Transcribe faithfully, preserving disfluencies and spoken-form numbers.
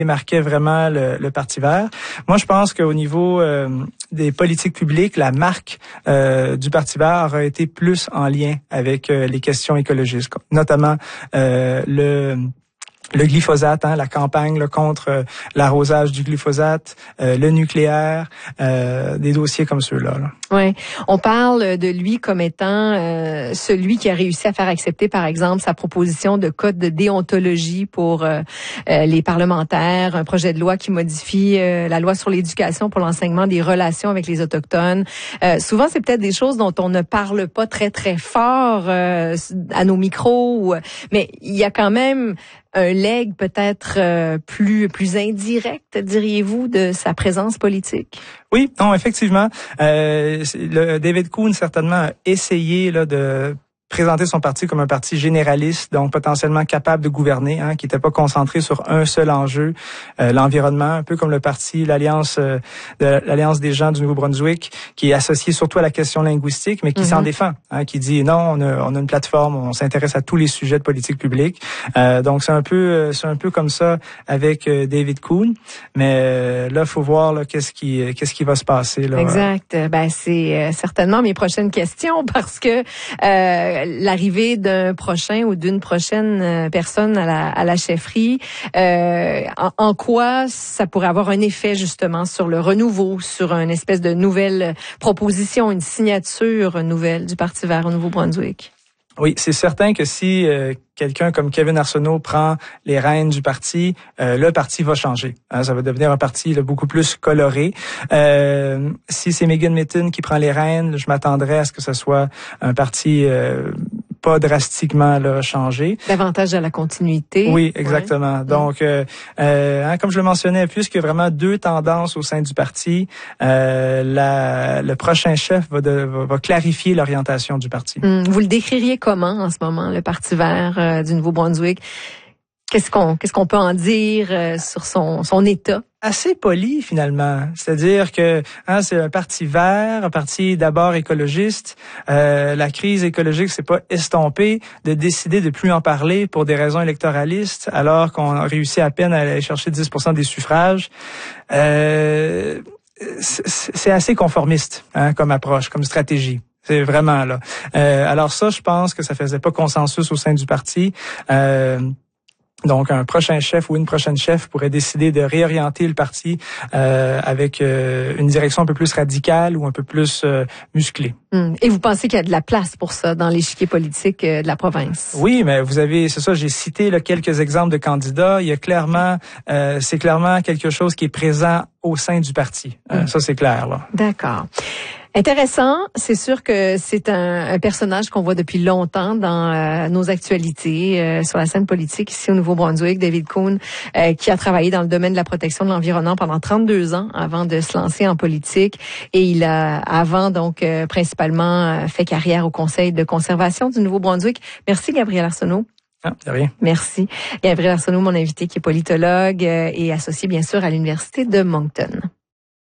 marquait vraiment le, le Parti vert. Moi, je pense qu'au niveau euh, des politiques publiques, la marque euh, du Parti vert aurait été plus en lien avec euh, les questions écologistes, notamment euh, le le glyphosate, hein, la campagne là, contre euh, l'arrosage du glyphosate, euh, le nucléaire, euh, des dossiers comme ceux-là. Là. Oui, on parle de lui comme étant euh, celui qui a réussi à faire accepter, par exemple, sa proposition de code de déontologie pour euh, euh, les parlementaires, un projet de loi qui modifie euh, la loi sur l'éducation pour l'enseignement des relations avec les Autochtones. Euh, souvent, c'est peut-être des choses dont on ne parle pas très, très fort euh, à nos micros, ou, mais il y a quand même un legs peut-être euh, plus plus indirect, diriez-vous, de sa présence politique? Oui, non, effectivement. Euh, le David Coon, certainement, a essayé là, de présenter son parti comme un parti généraliste, donc potentiellement capable de gouverner, hein, qui n'était pas concentré sur un seul enjeu, euh, l'environnement, un peu comme le parti, l'Alliance euh, de l'Alliance des gens du Nouveau-Brunswick, qui est associé surtout à la question linguistique, mais qui mm-hmm. s'en défend, hein, qui dit non, on a, on a une plateforme, on s'intéresse à tous les sujets de politique publique. Euh, donc c'est un peu, c'est un peu comme ça avec euh, David Coon, mais euh, là, faut voir là, qu'est-ce qui, qu'est-ce qui va se passer là. Exact. Ben c'est euh, certainement mes prochaines questions parce que euh, l'arrivée d'un prochain ou d'une prochaine personne à la, à la chefferie, euh, en, en quoi ça pourrait avoir un effet justement sur le renouveau, sur une espèce de nouvelle proposition, une signature nouvelle du Parti vert au Nouveau-Brunswick? Oui, c'est certain que si euh, quelqu'un comme Kevin Arsenault prend les rênes du parti, euh, le parti va changer. Hein, ça va devenir un parti là, beaucoup plus coloré. Euh, si c'est Megan Mitton qui prend les rênes, je m'attendrais à ce que ce soit un parti euh, pas drastiquement là, changé. Davantage à la continuité. Oui, exactement. Ouais. Donc, euh, euh, hein, comme je le mentionnais, puisqu'il y a vraiment deux tendances au sein du parti, euh, la, le prochain chef va, de, va, va clarifier l'orientation du parti. Hum, vous le décririez comment en ce moment, le Parti vert euh, du Nouveau-Brunswick? Qu'est-ce qu'on qu'est-ce qu'on peut en dire euh, sur son son état? Assez poli finalement, c'est-à-dire que hein, c'est un parti vert, un parti d'abord écologiste. Euh, la crise écologique s'est pas estompée, de décider de plus en parler pour des raisons électoralistes, alors qu'on a réussi à peine à aller chercher dix pour cent des suffrages. Euh, c'est assez conformiste hein, comme approche, comme stratégie. C'est vraiment là. Euh, alors ça, je pense que ça faisait pas consensus au sein du parti. Euh, Donc, un prochain chef ou une prochaine chef pourrait décider de réorienter le parti euh, avec euh, une direction un peu plus radicale ou un peu plus euh, musclée. Hum. Et vous pensez qu'il y a de la place pour ça dans l'échiquier politique euh, de la province? Oui, mais vous avez, c'est ça, j'ai cité là, quelques exemples de candidats. Il y a clairement, euh, c'est clairement quelque chose qui est présent au sein du parti. Euh, hum. Ça, c'est clair, là. D'accord. Intéressant. C'est sûr que c'est un, un personnage qu'on voit depuis longtemps dans euh, nos actualités euh, sur la scène politique ici au Nouveau-Brunswick. David Coon, euh, qui a travaillé dans le domaine de la protection de l'environnement pendant trente-deux ans avant de se lancer en politique. Et il a, avant, donc, euh, principalement fait carrière au Conseil de conservation du Nouveau-Brunswick. Merci, Gabriel Arsenault. Ah, de rien. Merci. Gabriel Arsenault, mon invité, qui est politologue euh, et associé, bien sûr, à l'Université de Moncton.